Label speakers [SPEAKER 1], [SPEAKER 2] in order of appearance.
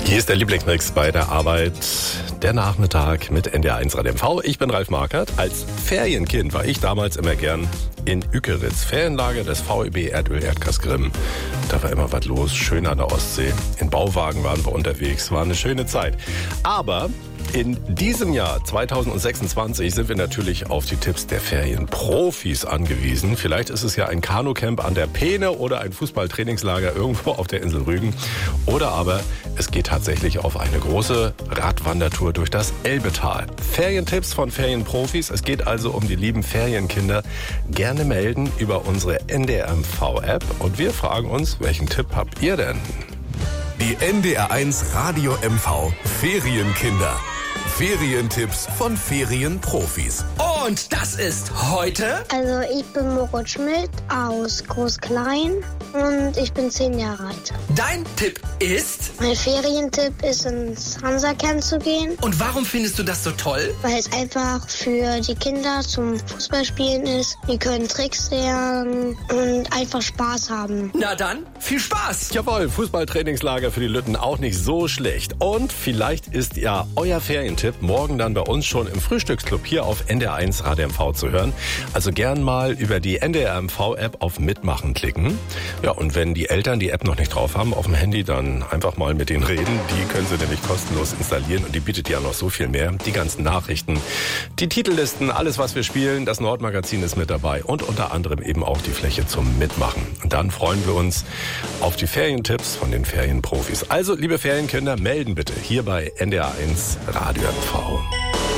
[SPEAKER 1] Hier ist der Lieblingsmix bei der Arbeit, der Nachmittag mit NDR1 Radio MV. Ich bin Ralf Markert. Als Ferienkind war ich damals immer gern in Ückeritz, Ferienlager des VEB Erdöl Erdgas Grimm. Da war immer was los, schön an der Ostsee. In Bauwagen waren wir unterwegs, war eine schöne Zeit. Aber in diesem Jahr 2026 sind wir natürlich auf die Tipps der Ferienprofis angewiesen. Vielleicht ist es ja ein Kanucamp an der Peene oder ein Fußballtrainingslager irgendwo auf der Insel Rügen. Oder aber es geht tatsächlich auf eine große Radwandertour durch das Elbetal. Ferientipps von Ferienprofis. Es geht also um die lieben Ferienkinder. Gerne melden über unsere NDR-MV-App. Und wir fragen uns, welchen Tipp habt ihr denn?
[SPEAKER 2] Die NDR1 Radio MV Ferienkinder. Ferientipps von Ferienprofis.
[SPEAKER 3] Und das ist heute...
[SPEAKER 4] Also ich bin Moritz Schmidt aus Groß-Klein und ich bin 10 Jahre alt.
[SPEAKER 3] Dein Tipp ist...
[SPEAKER 4] Mein Ferientipp ist, ins Hansa-Camp zu gehen.
[SPEAKER 3] Und warum findest du das so toll?
[SPEAKER 4] Weil es einfach für die Kinder zum Fußballspielen ist. Die können Tricks lernen und einfach Spaß haben.
[SPEAKER 3] Na dann, viel Spaß!
[SPEAKER 1] Jawohl, Fußballtrainingslager für die Lütten auch nicht so schlecht. Und vielleicht ist ja euer Ferientipp morgen dann bei uns schon im Frühstücksclub hier auf NDR1 Radio MV zu hören. Also gern mal über die NDR MV-App auf Mitmachen klicken. Ja, und wenn die Eltern die App noch nicht drauf haben auf dem Handy, dann einfach mal mit denen reden. Die können sie nämlich kostenlos installieren und die bietet ja noch so viel mehr. Die ganzen Nachrichten, die Titellisten, alles was wir spielen, das Nordmagazin ist mit dabei und unter anderem eben auch die Fläche zum Mitmachen. Und dann freuen wir uns auf die Ferientipps von den Ferienprofis. Also, liebe Ferienkinder, melden bitte hier bei NDR1 Radio MV.